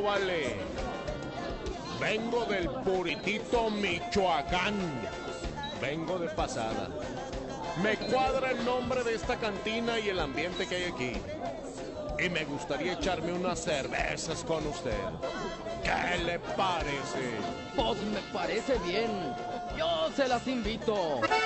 vale. Vengo del Puritito, Michoacán. Vengo de pasada. Me cuadra el nombre de esta cantina y el ambiente que hay aquí. Y me gustaría echarme unas cervezas con usted. ¿Qué le parece? Pues me parece bien. Yo se las invito.